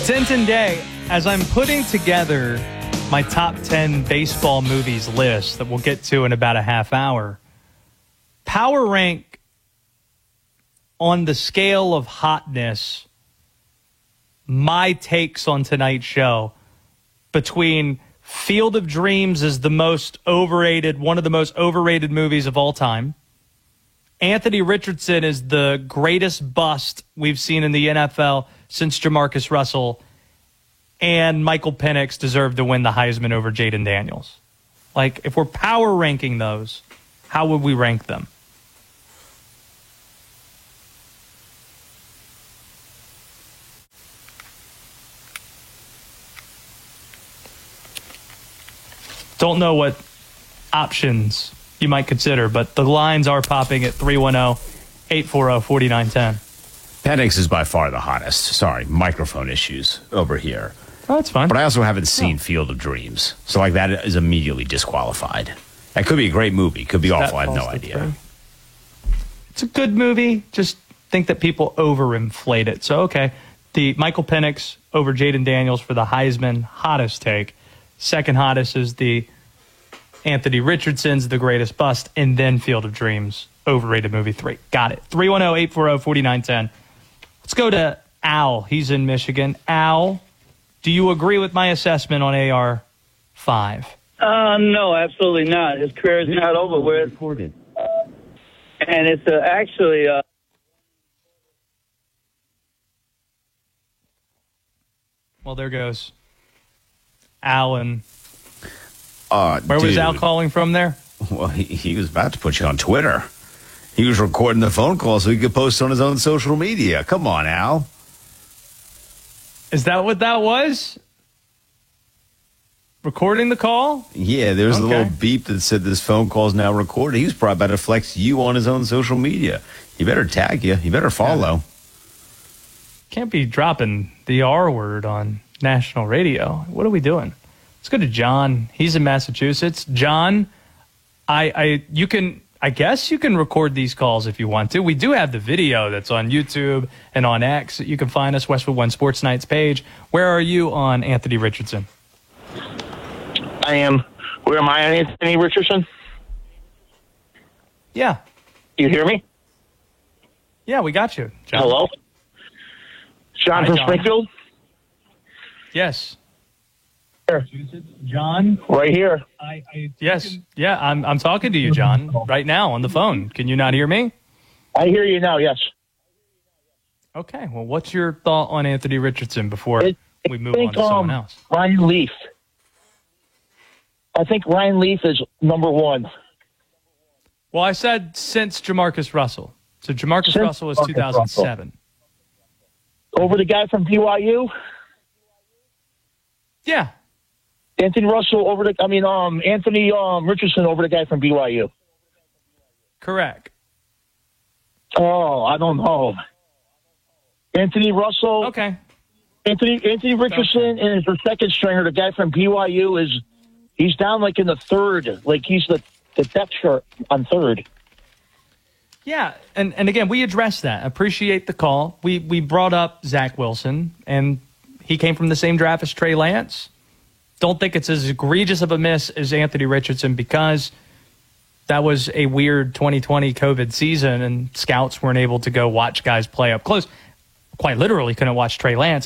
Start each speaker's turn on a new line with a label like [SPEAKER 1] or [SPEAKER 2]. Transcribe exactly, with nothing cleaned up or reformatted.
[SPEAKER 1] Denton Day, as I'm putting together my top ten baseball movies list that we'll get to in about a half hour, power rank on the scale of hotness my takes on tonight's show between Field of Dreams is the most overrated, one of the most overrated movies of all time. Anthony Richardson is the greatest bust we've seen in the N F L since Jamarcus Russell, and Michael Penix deserved to win the Heisman over Jaden Daniels. Like, if we're power ranking those, how would we rank them? Don't know what options you might consider, but the lines are popping at three one zero, eight four zero, four nine one zero.
[SPEAKER 2] Penix is by far the hottest. Sorry, microphone issues over here.
[SPEAKER 1] Oh, that's fine.
[SPEAKER 2] But I also haven't seen oh. Field of Dreams. So, like, that is immediately disqualified. That could be a great movie. Could be so awful. I have no idea. Through. It's a good movie. Just think that people overinflate it. So, okay. The Michael Penix over Jaden Daniels for the Heisman, hottest take. Second hottest is the Anthony Richardson's The Greatest Bust, and then Field of Dreams, overrated movie three. Got it. three one zero, eight four zero, four nine one zero. Let's go to Al. He's in Michigan. Al, do you agree with my assessment on A R five?
[SPEAKER 3] Uh, no, absolutely not. His career is not over with. And it's uh, actually... Uh...
[SPEAKER 1] Well, there goes Alan.
[SPEAKER 2] Uh,
[SPEAKER 1] Where
[SPEAKER 2] dude.
[SPEAKER 1] was Al calling from there?
[SPEAKER 2] Well, he, he was about to put you on Twitter. He was recording the phone call so he could post on his own social media. Come on, Al.
[SPEAKER 1] Is that what that was? Recording the call?
[SPEAKER 2] Yeah, there was
[SPEAKER 1] okay.
[SPEAKER 2] a little beep that said this phone call is now recorded. He was probably about to flex you on his own social media. He better tag you. He better follow.
[SPEAKER 1] Can't be dropping the R word on national radio. What are we doing? Let's go to John. He's in Massachusetts. John, I, I, you can, I guess you can record these calls if you want to. We do have the video that's on YouTube and on X. You can find us, Westwood One Sports Nights page. Where are you on Anthony Richardson?
[SPEAKER 4] I am. Where am I on Anthony Richardson?
[SPEAKER 1] Yeah.
[SPEAKER 4] You hear me?
[SPEAKER 1] Yeah, we got you, John.
[SPEAKER 4] Hello? John
[SPEAKER 1] Hi,
[SPEAKER 4] from
[SPEAKER 1] John.
[SPEAKER 4] Springfield?
[SPEAKER 1] Yes.
[SPEAKER 4] Here.
[SPEAKER 1] John?
[SPEAKER 4] Right here.
[SPEAKER 1] I, I, yes. Yeah, I'm I'm talking to you, John, right now on the phone. Can you not hear me?
[SPEAKER 4] I hear you now, yes.
[SPEAKER 1] Okay. Well, what's your thought on Anthony Richardson before
[SPEAKER 4] it,
[SPEAKER 1] we move
[SPEAKER 4] think,
[SPEAKER 1] on to someone
[SPEAKER 4] um,
[SPEAKER 1] else?
[SPEAKER 4] Ryan Leaf. I think Ryan Leaf is number one.
[SPEAKER 1] Well, I said since Jamarcus Russell. So Jamarcus
[SPEAKER 4] Since
[SPEAKER 1] Russell was two thousand seven.
[SPEAKER 4] Russell. Over the guy from B Y U?
[SPEAKER 1] Yeah.
[SPEAKER 4] Anthony Russell over the, I mean, um, Anthony um, Richardson over the guy from B Y U.
[SPEAKER 1] Correct.
[SPEAKER 4] Oh, I don't know. Anthony Russell.
[SPEAKER 1] Okay.
[SPEAKER 4] Anthony Anthony Richardson okay. is the second stringer. The guy from B Y U is, he's down like in the third. Like he's the, the depth chart on third.
[SPEAKER 1] Yeah, and, and again, we addressed that. Appreciate the call. We we brought up Zach Wilson, and he came from the same draft as Trey Lance. Don't think it's as egregious of a miss as Anthony Richardson because that was a weird twenty twenty COVID season, and scouts weren't able to go watch guys play up close. Quite literally couldn't watch Trey Lance.